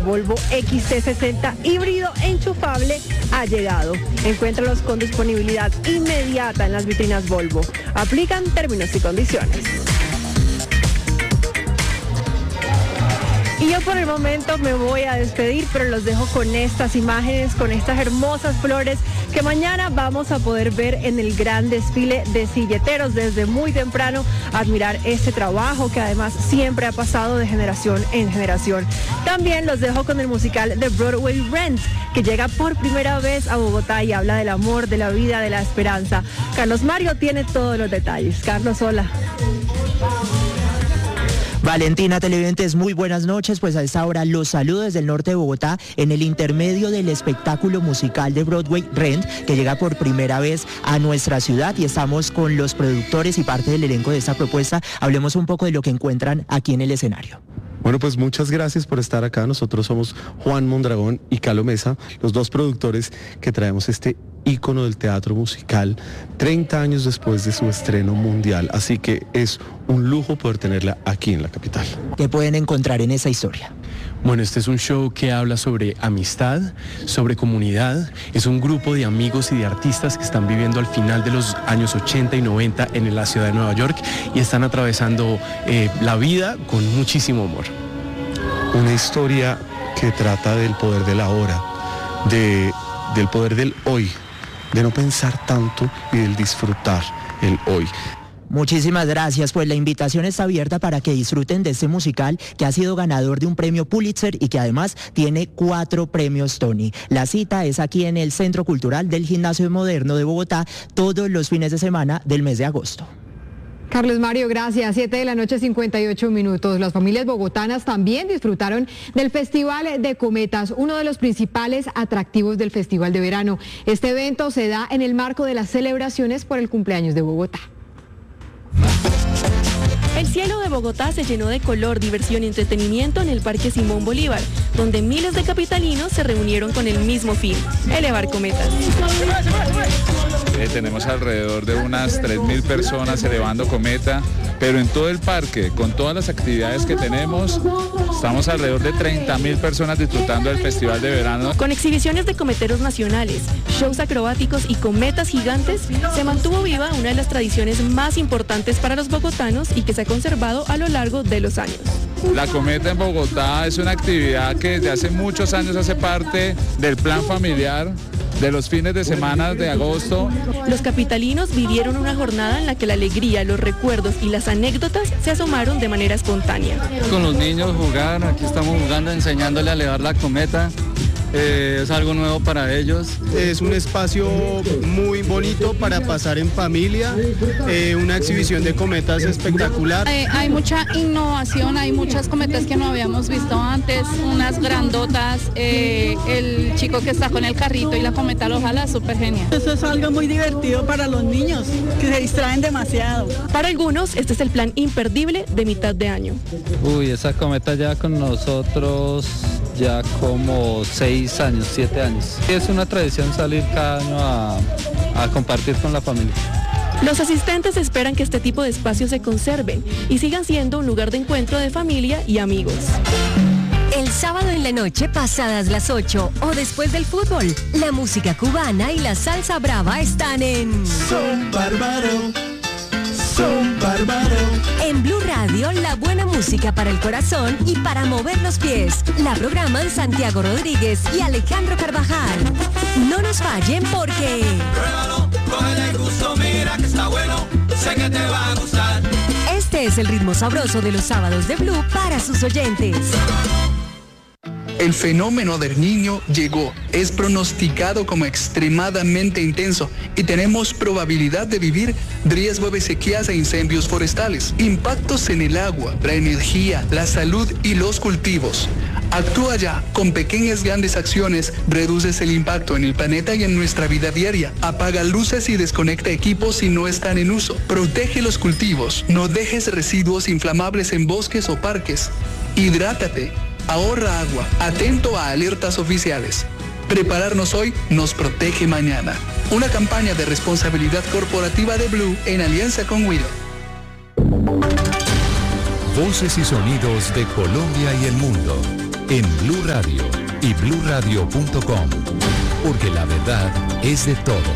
Volvo XC60 híbrido enchufable ha llegado. Encuéntralos con disponibilidad inmediata en las vitrinas Volvo. Aplican términos y condiciones. Y yo por el momento me voy a despedir, pero los dejo con estas imágenes, con estas hermosas flores que mañana vamos a poder ver en el gran desfile de silleteros desde muy temprano, admirar este trabajo que además siempre ha pasado de generación en generación. También los dejo con el musical de Broadway Rent, que llega por primera vez a Bogotá y habla del amor, de la vida, de la esperanza. Carlos Mario tiene todos los detalles. Carlos, hola. Valentina, televidentes, muy buenas noches. Pues a esta hora los saludo desde el norte de Bogotá en el intermedio del espectáculo musical de Broadway Rent, que llega por primera vez a nuestra ciudad, y estamos con los productores y parte del elenco de esta propuesta. Hablemos un poco de lo que encuentran aquí en el escenario. Bueno, pues muchas gracias por estar acá. Nosotros somos Juan Mondragón y Calo Mesa, los dos productores que traemos este ícono del teatro musical 30 años después de su estreno mundial. Así que es un lujo poder tenerla aquí en la capital. ¿Qué pueden encontrar en esa historia? Bueno, este es un show que habla sobre amistad, sobre comunidad. Es un grupo de amigos y de artistas que están viviendo al final de los años 80 y 90 en la ciudad de Nueva York y están atravesando la vida con muchísimo amor. Una historia que trata del poder de la hora, del poder del hoy, de no pensar tanto y del disfrutar el hoy. Muchísimas gracias, pues la invitación está abierta para que disfruten de este musical que ha sido ganador de un premio Pulitzer y que además tiene 4 premios Tony. La cita es aquí en el Centro Cultural del Gimnasio Moderno de Bogotá todos los fines de semana del mes de agosto. Carlos Mario, gracias. 7:58 p.m. Las familias bogotanas también disfrutaron del Festival de Cometas, uno de los principales atractivos del Festival de Verano. Este evento se da en el marco de las celebraciones por el cumpleaños de Bogotá. El cielo de Bogotá se llenó de color, diversión y entretenimiento en el Parque Simón Bolívar, donde miles de capitalinos se reunieron con el mismo fin, elevar cometas. Tenemos alrededor de unas 3.000 personas elevando cometa, pero en todo el parque, con todas las actividades que tenemos, estamos alrededor de 30.000 personas disfrutando del Festival de Verano. Con exhibiciones de cometeros nacionales, shows acrobáticos y cometas gigantes, se mantuvo viva una de las tradiciones más importantes para los bogotanos y que se ha conservado a lo largo de los años. La cometa en Bogotá es una actividad que desde hace muchos años hace parte del plan familiar de los fines de semana de agosto. Los capitalinos vivieron una jornada en la que la alegría, los recuerdos y las anécdotas se asomaron de manera espontánea. Con los niños jugar, aquí estamos jugando, enseñándole a elevar la cometa. Es algo nuevo para ellos. Es un espacio muy bonito para pasar en familia, una exhibición de cometas espectacular. Hay mucha innovación, hay muchas cometas que no habíamos visto antes, unas grandotas, el chico que está con el carrito y la cometa lo jala, súper genial. Eso es algo muy divertido para los niños, que se distraen demasiado. Para algunos, este es el plan imperdible de mitad de año. Uy, esa cometa ya con nosotros ya como 6 años, 7 años. Es una tradición salir cada año a compartir con la familia. Los asistentes esperan que este tipo de espacios se conserven y sigan siendo un lugar de encuentro de familia y amigos. El sábado en la noche, pasadas las 8 o después del fútbol, la música cubana y la salsa brava están en Son Bárbaro. Son Bárbaro. En Blue Radio, la buena música para el corazón y para mover los pies. La programan Santiago Rodríguez y Alejandro Carvajal. No nos fallen porque... Pruébalo, cógele el gusto, mira que está bueno, sé que te va a gustar. Este es el ritmo sabroso de los sábados de Blue para sus oyentes. El fenómeno del Niño llegó, es pronosticado como extremadamente intenso y tenemos probabilidad de vivir riesgo de sequías e incendios forestales, impactos en el agua, la energía, la salud y los cultivos. Actúa ya, con pequeñas grandes acciones, reduces el impacto en el planeta y en nuestra vida diaria. Apaga luces y desconecta equipos si no están en uso. Protege los cultivos, no dejes residuos inflamables en bosques o parques. Hidrátate. Ahorra agua, atento a alertas oficiales. Prepararnos hoy nos protege mañana. Una campaña de responsabilidad corporativa de Blue en alianza con Wido. Voces y sonidos de Colombia y el mundo en Blue Radio y bluradio.com, porque la verdad es de todos.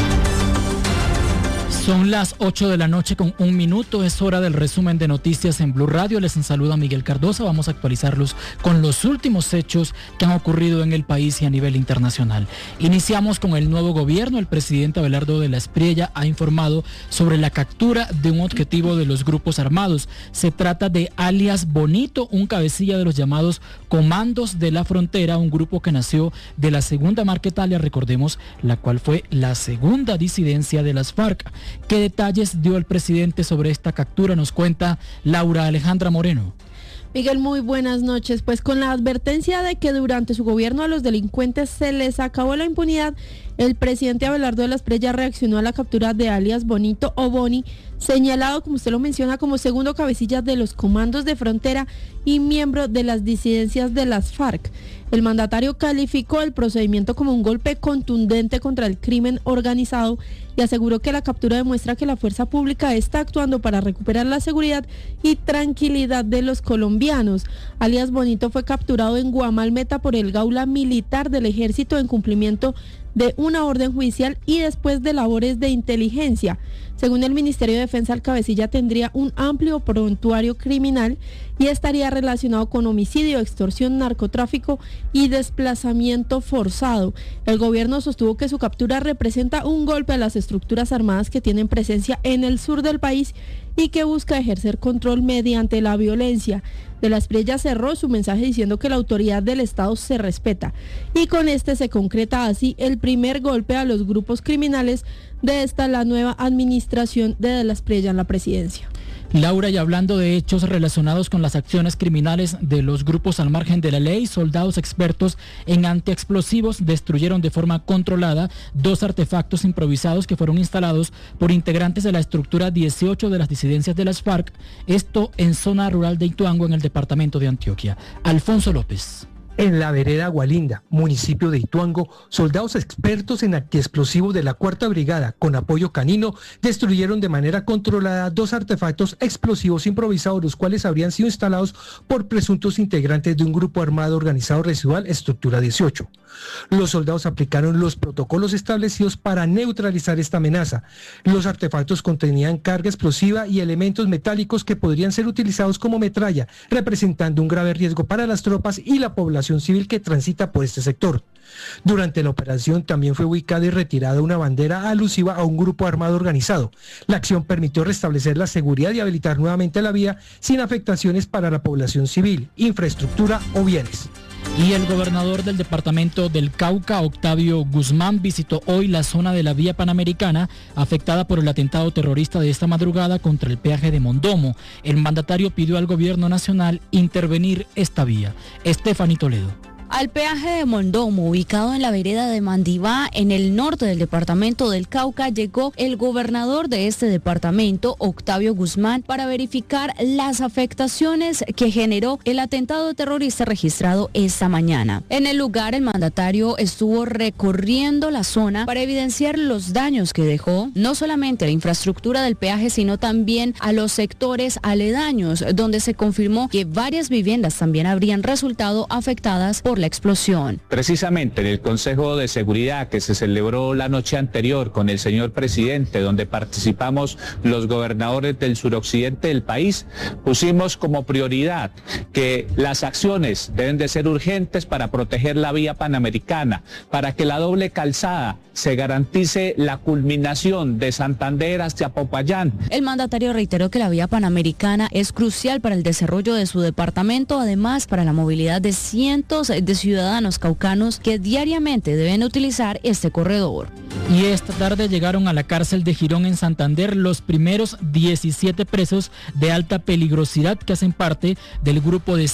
Son las 8 de la noche con 1 minuto, es hora del resumen de noticias en Blue Radio. Les saluda Miguel Cardosa, vamos a actualizarlos con los últimos hechos que han ocurrido en el país y a nivel internacional. Iniciamos con el nuevo gobierno. El presidente Abelardo de la Espriella ha informado sobre la captura de un objetivo de los grupos armados. Se trata de alias Bonito, un cabecilla de los llamados Comandos de la Frontera, un grupo que nació de la Segunda Marquetalia, recordemos, la cual fue la segunda disidencia de las FARC. ¿Qué detalles dio el presidente sobre esta captura? Nos cuenta Laura Alejandra Moreno. Miguel, muy buenas noches. Pues con la advertencia de que durante su gobierno a los delincuentes se les acabó la impunidad, el presidente Abelardo de la Espriella reaccionó a la captura de alias Bonito o Boni, señalado, como usted lo menciona, como segundo cabecilla de los Comandos de Frontera y miembro de las disidencias de las FARC. El mandatario calificó el procedimiento como un golpe contundente contra el crimen organizado y aseguró que la captura demuestra que la fuerza pública está actuando para recuperar la seguridad y tranquilidad de los colombianos. Alias Bonito fue capturado en Guamalmeta por el Gaula Militar del Ejército en cumplimiento de una orden judicial y después de labores de inteligencia. Según el Ministerio de Defensa, el cabecilla tendría un amplio prontuario criminal y estaría relacionado con homicidio, extorsión, narcotráfico y desplazamiento forzado. El gobierno sostuvo que su captura representa un golpe a las estructuras armadas que tienen presencia en el sur del país y que busca ejercer control mediante la violencia. De la Espriella cerró su mensaje diciendo que la autoridad del Estado se respeta y con este se concreta así el primer golpe a los grupos criminales de la nueva administración de la Espriella en la presidencia. Laura, y hablando de hechos relacionados con las acciones criminales de los grupos al margen de la ley, soldados expertos en antiexplosivos destruyeron de forma controlada 2 artefactos improvisados que fueron instalados por integrantes de la estructura 18 de las disidencias de las FARC, esto en zona rural de Ituango, en el departamento de Antioquia. Alfonso López. En la vereda Gualinda, municipio de Ituango, soldados expertos en antiexplosivos de la 4ª Brigada, con apoyo canino, destruyeron de manera controlada 2 artefactos explosivos improvisados, los cuales habrían sido instalados por presuntos integrantes de un grupo armado organizado residual, estructura 18. Los soldados aplicaron los protocolos establecidos para neutralizar esta amenaza. Los artefactos contenían carga explosiva y elementos metálicos que podrían ser utilizados como metralla, representando un grave riesgo para las tropas y la población civil que transita por este sector. Durante la operación también fue ubicada y retirada una bandera alusiva a un grupo armado organizado. La acción permitió restablecer la seguridad y habilitar nuevamente la vía sin afectaciones para la población civil, infraestructura o bienes. Y el gobernador del departamento del Cauca, Octavio Guzmán, visitó hoy la zona de la vía panamericana afectada por el atentado terrorista de esta madrugada contra el peaje de Mondomo. El mandatario pidió al gobierno nacional intervenir esta vía. Estefanía Toledo. Al peaje de Mondomo, ubicado en la vereda de Mandibá, en el norte del departamento del Cauca, llegó el gobernador de este departamento, Octavio Guzmán, para verificar las afectaciones que generó el atentado terrorista registrado esta mañana. En el lugar, el mandatario estuvo recorriendo la zona para evidenciar los daños que dejó, no solamente a la infraestructura del peaje, sino también a los sectores aledaños, donde se confirmó que varias viviendas también habrían resultado afectadas por la explosión. Precisamente en el Consejo de Seguridad que se celebró la noche anterior con el señor presidente, donde participamos los gobernadores del suroccidente del país, pusimos como prioridad que las acciones deben de ser urgentes para proteger la vía panamericana, para que la doble calzada se garantice la culminación de Santander hacia Popayán. El mandatario reiteró que la vía panamericana es crucial para el desarrollo de su departamento, además para la movilidad de cientos de ciudadanos caucanos que diariamente deben utilizar este corredor. Y esta tarde llegaron a la cárcel de Girón en Santander los primeros 17 presos de alta peligrosidad que hacen parte del grupo de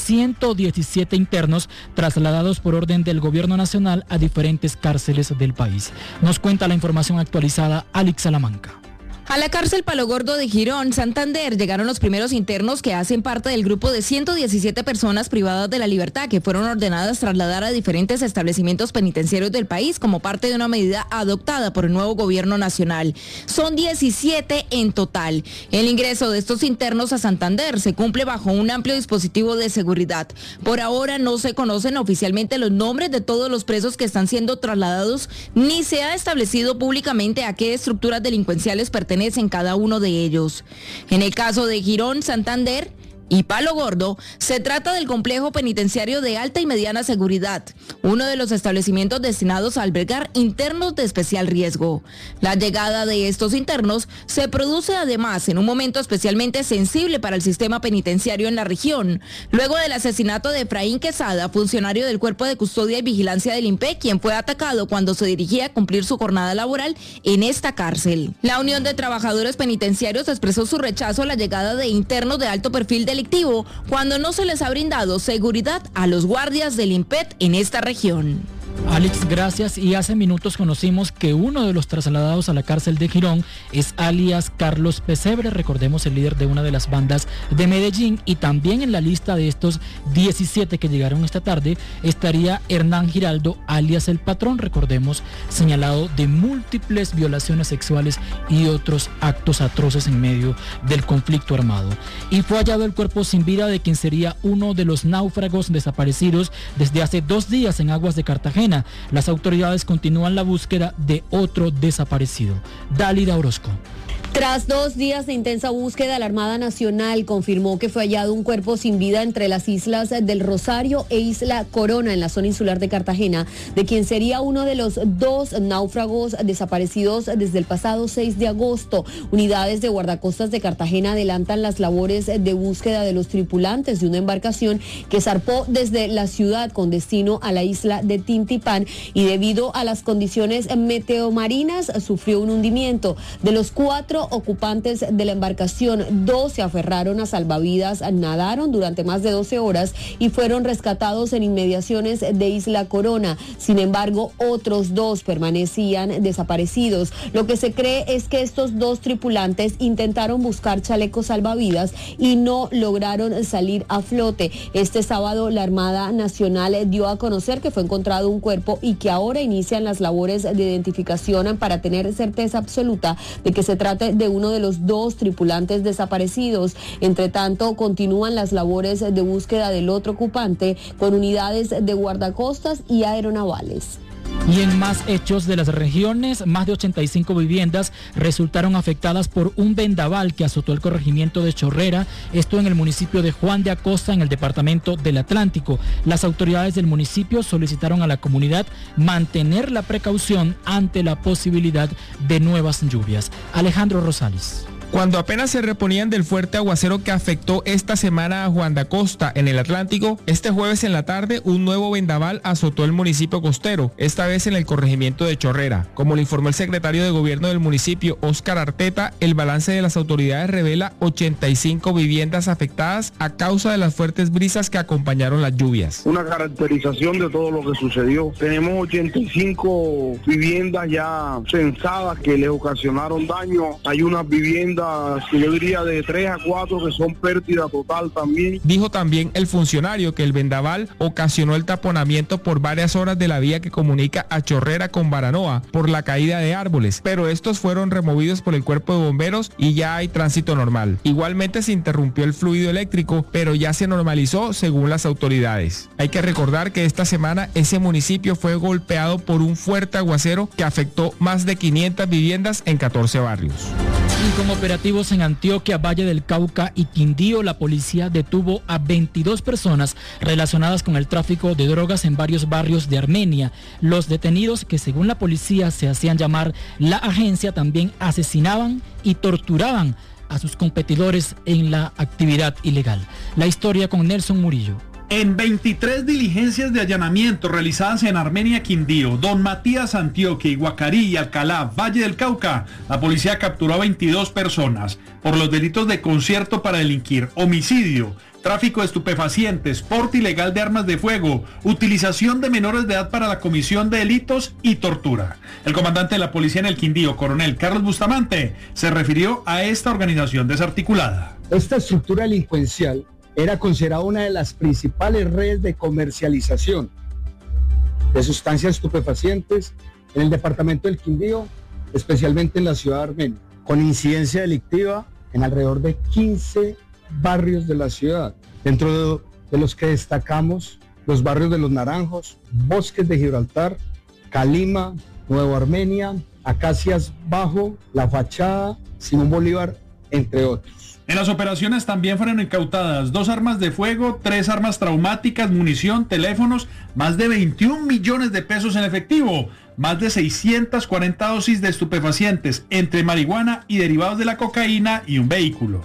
117 internos trasladados por orden del gobierno nacional a diferentes cárceles del país. Nos cuenta la información actualizada Alex Salamanca. A la cárcel Palo Gordo de Girón, Santander, llegaron los primeros internos que hacen parte del grupo de 117 personas privadas de la libertad que fueron ordenadas trasladar a diferentes establecimientos penitenciarios del país como parte de una medida adoptada por el nuevo gobierno nacional. Son 17 en total. El ingreso de estos internos a Santander se cumple bajo un amplio dispositivo de seguridad. Por ahora no se conocen oficialmente los nombres de todos los presos que están siendo trasladados, ni se ha establecido públicamente a qué estructuras delincuenciales pertenecen en cada uno de ellos. En el caso de Girón, Santander y Palo Gordo, se trata del complejo penitenciario de alta y mediana seguridad, uno de los establecimientos destinados a albergar internos de especial riesgo. La llegada de estos internos se produce además en un momento especialmente sensible para el sistema penitenciario en la región, luego del asesinato de Efraín Quesada, funcionario del Cuerpo de Custodia y Vigilancia del INPE, quien fue atacado cuando se dirigía a cumplir su jornada laboral en esta cárcel. La Unión de Trabajadores Penitenciarios expresó su rechazo a la llegada de internos de alto perfil delictivo cuando no se les ha brindado seguridad a los guardias del INPET en esta región. Alex, gracias. Y hace minutos conocimos que uno de los trasladados a la cárcel de Girón es alias Carlos Pesebre, recordemos el líder de una de las bandas de Medellín, y también en la lista de estos 17 que llegaron esta tarde estaría Hernán Giraldo, alias El Patrón, recordemos, señalado de múltiples violaciones sexuales y otros actos atroces en medio del conflicto armado. Y fue hallado el cuerpo sin vida de quien sería uno de los náufragos desaparecidos desde hace 2 días en aguas de Cartagena. Las autoridades continúan la búsqueda de otro desaparecido. Dálida Orozco. Tras 2 días de intensa búsqueda, la Armada Nacional confirmó que fue hallado un cuerpo sin vida entre las islas del Rosario e Isla Corona, en la zona insular de Cartagena, de quien sería uno de los 2 náufragos desaparecidos desde el pasado 6 de agosto. Unidades de guardacostas de Cartagena adelantan las labores de búsqueda de los tripulantes de una embarcación que zarpó desde la ciudad con destino a la isla de Tintipán y debido a las condiciones meteomarinas sufrió un hundimiento. De los 4 ocupantes de la embarcación, 2 se aferraron a salvavidas, nadaron durante más de 12 horas y fueron rescatados en inmediaciones de Isla Corona. Sin embargo, otros 2 permanecían desaparecidos. Lo que se cree es que estos 2 tripulantes intentaron buscar chalecos salvavidas y no lograron salir a flote. Este sábado la Armada Nacional dio a conocer que fue encontrado un cuerpo y que ahora inician las labores de identificación para tener certeza absoluta de que se trate de uno de los 2 tripulantes desaparecidos. Entre tanto, continúan las labores de búsqueda del otro ocupante con unidades de guardacostas y aeronavales. Y en más hechos de las regiones, más de 85 viviendas resultaron afectadas por un vendaval que azotó el corregimiento de Chorrera, esto en el municipio de Juan de Acosta, en el departamento del Atlántico. Las autoridades del municipio solicitaron a la comunidad mantener la precaución ante la posibilidad de nuevas lluvias. Alejandro Rosales. Cuando apenas se reponían del fuerte aguacero que afectó esta semana a Juan de Acosta en el Atlántico, este jueves en la tarde un nuevo vendaval azotó el municipio costero, esta vez en el corregimiento de Chorrera. Como le informó el secretario de gobierno del municipio, Óscar Arteta, el balance de las autoridades revela 85 viviendas afectadas a causa de las fuertes brisas que acompañaron las lluvias. Una caracterización de todo lo que sucedió. Tenemos 85 viviendas ya censadas que le ocasionaron daño. Hay unas viviendas que yo diría de 3 a 4 que son pérdida total también. Dijo también el funcionario que el vendaval ocasionó el taponamiento por varias horas de la vía que comunica a Chorrera con Baranoa por la caída de árboles, pero estos fueron removidos por el cuerpo de bomberos y ya hay tránsito normal. Igualmente se interrumpió el fluido eléctrico, pero ya se normalizó según las autoridades. Hay que recordar que esta semana ese municipio fue golpeado por un fuerte aguacero que afectó más de 500 viviendas en 14 barrios. Y con operativos en Antioquia, Valle del Cauca y Quindío, la policía detuvo a 22 personas relacionadas con el tráfico de drogas en varios barrios de Armenia. Los detenidos, que según la policía se hacían llamar la agencia, también asesinaban y torturaban a sus competidores en la actividad ilegal. La historia con Nelson Murillo. En 23 diligencias de allanamiento realizadas en Armenia, Quindío, Don Matías, Antioquia, Iguacarí y Alcalá, Valle del Cauca, la policía capturó a 22 personas por los delitos de concierto para delinquir, homicidio, tráfico de estupefacientes, porte ilegal de armas de fuego, utilización de menores de edad para la comisión de delitos y tortura. El comandante de la policía en el Quindío, coronel Carlos Bustamante, se refirió a esta organización desarticulada. Esta estructura delincuencial era considerada una de las principales redes de comercialización de sustancias estupefacientes en el departamento del Quindío, especialmente en la ciudad de Armenia, con incidencia delictiva en alrededor de 15 barrios de la ciudad, dentro de los que destacamos los barrios de Los Naranjos, Bosques de Gibraltar, Calima, Nuevo Armenia, Acacias Bajo, La Fachada, Simón Bolívar, entre otros. En las operaciones también fueron incautadas 2 armas de fuego, 3 armas traumáticas, munición, teléfonos, más de 21 millones de pesos en efectivo, más de 640 dosis de estupefacientes, entre marihuana y derivados de la cocaína y un vehículo.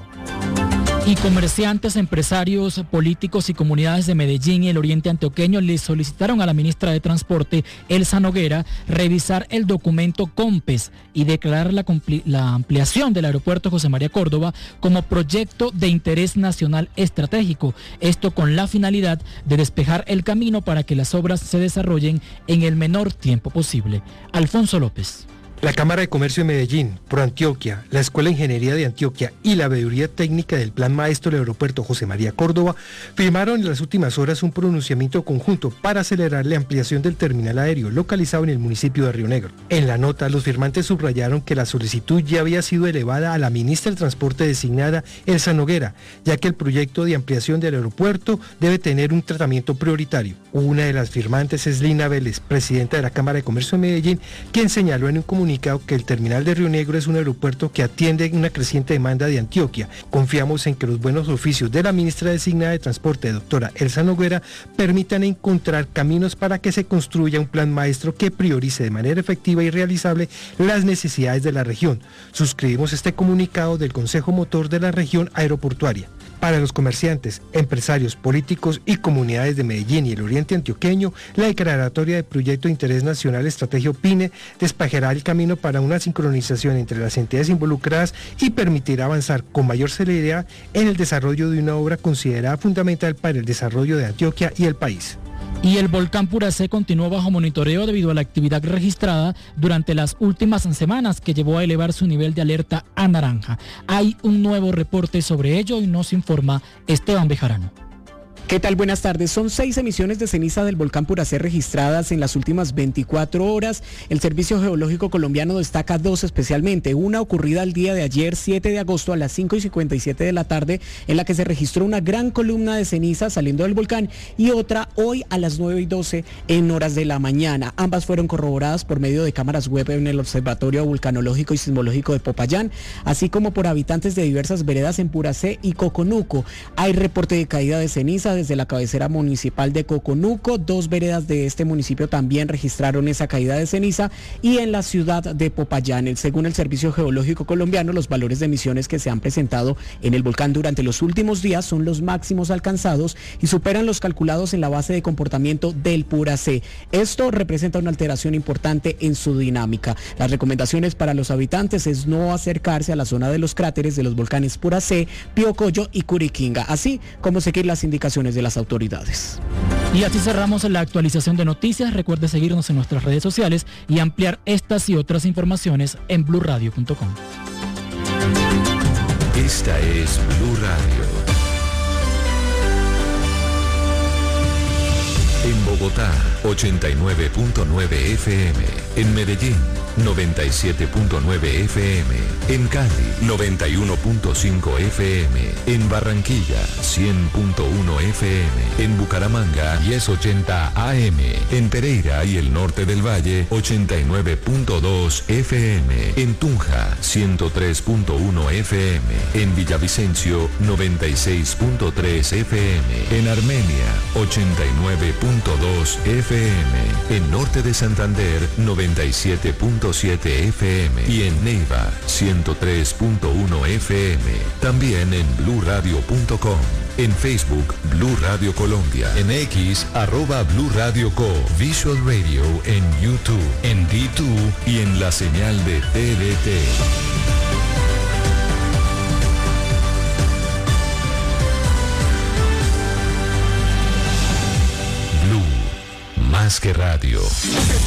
Y comerciantes, empresarios, políticos y comunidades de Medellín y el oriente antioqueño le solicitaron a la ministra de Transporte, Elsa Noguera, revisar el documento COMPES y declarar la ampliación del aeropuerto José María Córdoba como proyecto de interés nacional estratégico. Esto con la finalidad de despejar el camino para que las obras se desarrollen en el menor tiempo posible. Alfonso López. La Cámara de Comercio de Medellín, ProAntioquia, la Escuela de Ingeniería de Antioquia y la Veeduría Técnica del Plan Maestro del Aeropuerto José María Córdoba firmaron en las últimas horas un pronunciamiento conjunto para acelerar la ampliación del terminal aéreo localizado en el municipio de Río Negro. En la nota, los firmantes subrayaron que la solicitud ya había sido elevada a la ministra del Transporte designada, Elsa Noguera, ya que el proyecto de ampliación del aeropuerto debe tener un tratamiento prioritario. Una de las firmantes es Lina Vélez, presidenta de la Cámara de Comercio de Medellín, quien señaló en un comunicado que el terminal de Río Negro es un aeropuerto que atiende una creciente demanda de Antioquia. Confiamos en que los buenos oficios de la ministra designada de Transporte, doctora Elsa Noguera, permitan encontrar caminos para que se construya un plan maestro que priorice de manera efectiva y realizable las necesidades de la región. Suscribimos este comunicado del Consejo Motor de la Región Aeroportuaria. Para los comerciantes, empresarios, políticos y comunidades de Medellín y el oriente antioqueño, la declaratoria de Proyecto de Interés Nacional Estratégico PINE despejará el camino para una sincronización entre las entidades involucradas y permitirá avanzar con mayor celeridad en el desarrollo de una obra considerada fundamental para el desarrollo de Antioquia y el país. Y el volcán Puracé continuó bajo monitoreo debido a la actividad registrada durante las últimas semanas que llevó a elevar su nivel de alerta a naranja. Hay un nuevo reporte sobre ello y nos informa Esteban Bejarano. ¿Qué tal? Buenas tardes. Son 6 emisiones de ceniza del volcán Puracé registradas en las últimas 24 horas. El Servicio Geológico Colombiano destaca 2 especialmente. Una ocurrida el día de ayer, 7 de agosto, a las 5:57 de la tarde, en la que se registró una gran columna de ceniza saliendo del volcán, y otra hoy a las 9:12 en horas de la mañana. Ambas fueron corroboradas por medio de cámaras web en el Observatorio Vulcanológico y Sismológico de Popayán, así como por habitantes de diversas veredas en Puracé y Coconuco. Hay reporte de caída de ceniza desde la cabecera municipal de Coconuco. 2 veredas de este municipio también registraron esa caída de ceniza, y en la ciudad de Popayán. Según el Servicio Geológico Colombiano, los valores de emisiones que se han presentado en el volcán durante los últimos días son los máximos alcanzados y superan los calculados en la base de comportamiento del Puracé. Esto representa una alteración importante en su dinámica. Las recomendaciones para los habitantes es no acercarse a la zona de los cráteres de los volcanes Puracé, Piocoyo y Curiquinga, así como seguir las indicaciones de las autoridades. Y así cerramos la actualización de noticias. Recuerde seguirnos en nuestras redes sociales y ampliar estas y otras informaciones en blurradio.com. Esta es Blue Radio. En Bogotá, 89.9 FM. En Medellín, 97.9 FM. En Cali, 91.5 FM. En Barranquilla, 100.1 FM. En Bucaramanga, 1080 AM. En Pereira y el norte del Valle, 89.2 FM. En Tunja, 103.1 FM. En Villavicencio, 96.3 FM. En Armenia, 89.2 FM. En norte de Santander, 97.7 FM. Y en Neiva, 103.1 FM. También en blurradio.com. En Facebook, Blue Radio Colombia. En X, @Blue Radio Co. Visual Radio en YouTube, en D2 y en la señal de TDT. más que radio.